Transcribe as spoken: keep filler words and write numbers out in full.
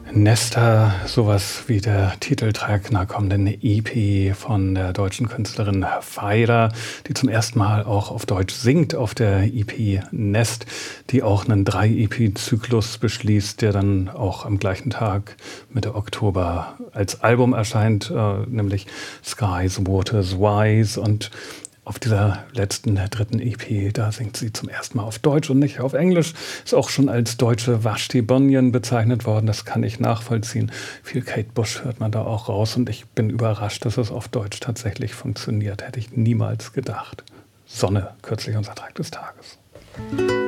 Nesta, sowas wie der Titeltrack einer kommenden E P von der deutschen Künstlerin Pfeiler, die zum ersten Mal auch auf Deutsch singt auf der E P Nest, die auch einen drei E P-Zyklus beschließt, der dann auch am gleichen Tag Mitte Oktober als Album erscheint, äh, nämlich Skies, Waters, Wise. Und auf dieser letzten, der dritten E P, da singt sie zum ersten Mal auf Deutsch und nicht auf Englisch. Ist auch schon als deutsche Vashti Bunyan bezeichnet worden. Das kann ich nachvollziehen. Viel Kate Bush hört man da auch raus. Und ich bin überrascht, dass es auf Deutsch tatsächlich funktioniert. Hätte ich niemals gedacht. Sonne, kürzlich unser Tag des Tages.